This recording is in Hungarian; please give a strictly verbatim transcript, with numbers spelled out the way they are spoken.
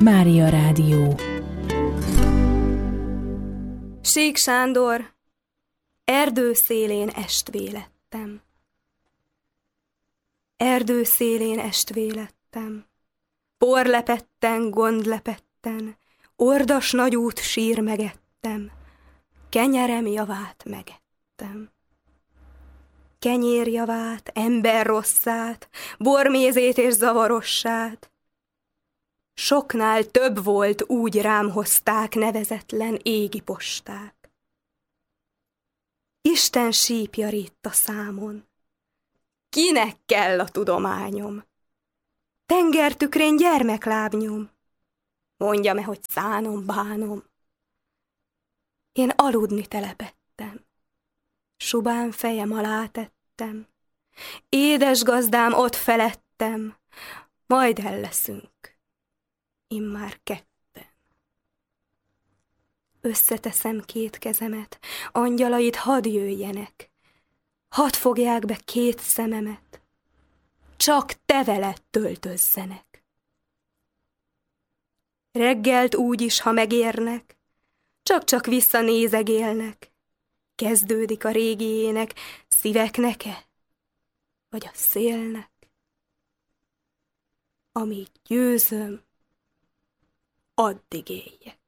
Mária Rádió. Sík Sándor, erdő szélén estvé lettem. Erdő szélén estvé lettem. Porlepetten, gondlepetten, ordas nagyút sír megettem. Kenyerem javát megettem. Kenyér javát, ember rosszát, bormézét és zavarossát. Soknál több volt, úgy rám hozták nevezetlen égi posták. Isten sípja ritt a számon. Kinek kell a tudományom? Tengertükrén gyermeklábnyom. Mondja-e, hogy szánom, bánom. Én aludni telepettem. Subán fejem alá tettem. Édes gazdám, ott felettem. Majd el leszünk. Immár ketten. Összeteszem két kezemet, angyalait hadd jöjjenek, hadd fogják be két szememet, csak te veled töltözzenek. Reggelt úgy is, ha megérnek, csak-csak visszanézegélnek, kezdődik a régi ének, szíveknek-e, vagy a szélnek, amíg győzöm, addig éljek.